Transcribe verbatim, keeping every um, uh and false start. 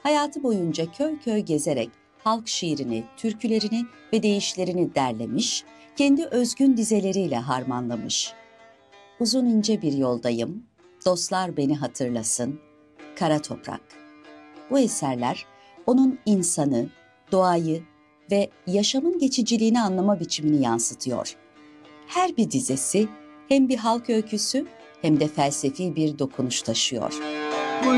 hayatı boyunca köy köy gezerek halk şiirini, türkülerini ve deyişlerini derlemiş, kendi özgün dizeleriyle harmanlamış. Uzun ince bir yoldayım, dostlar beni hatırlasın, Kara Toprak. Bu eserler onun insanı, doğayı ve yaşamın geçiciliğini anlama biçimini yansıtıyor. Her bir dizesi hem bir halk öyküsü hem de felsefi bir dokunuş taşıyor.